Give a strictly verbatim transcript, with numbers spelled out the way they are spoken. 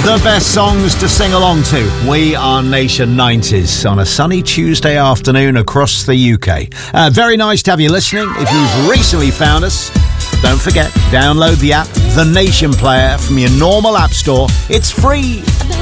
The best songs to sing along to. We are Nation nineties on a sunny Tuesday afternoon across the U K. Uh, very nice to have you listening. If you've recently found us, don't forget, download the app, The Nation Player, from your normal app store. It's free.